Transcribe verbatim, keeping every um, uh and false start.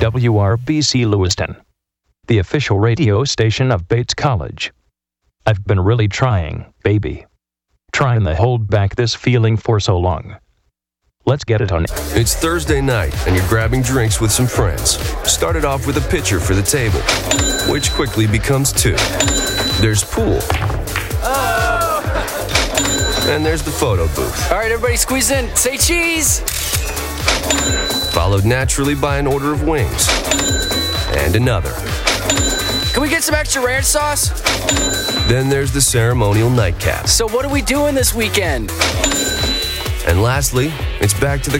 W R B C Lewiston, the official radio station of Bates College. I've been really trying, baby. Trying to hold back this feeling for so long. Let's get it on. It's Thursday night, and you're grabbing drinks with some friends. Started off with a pitcher for the table, which quickly becomes two. There's pool. Oh. And there's the photo booth. All right, everybody squeeze in. Say cheese. Followed naturally by an order of wings. And another. Can we get some extra ranch sauce? Then there's the ceremonial nightcap. So what are we doing this weekend? And lastly, it's back to the